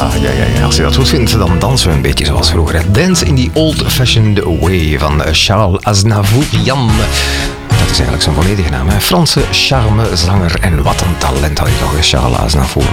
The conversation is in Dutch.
Ja. Als je dat goed vindt, dan dansen we een beetje zoals vroeger. Dance in the Old-Fashioned Way van Charles Aznavourian. Dat is eigenlijk zijn volledige naam. Hè? Franse charmezanger en wat een talent had je toch, Charles Aznavour.